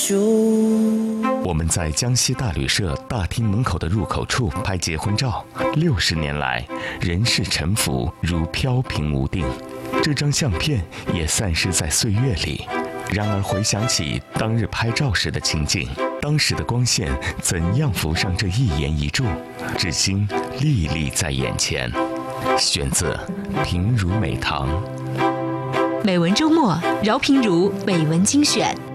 我们在江西大旅社大厅门口的入口处拍结婚照，60年来，人世沉浮如飘萍无定，这张相片也散失在岁月里。然而回想起当日拍照时的情景，当时的光线怎样浮上这一言一柱，至今历历在眼前。选自平如美堂。 美文周末，饶平如美文精选。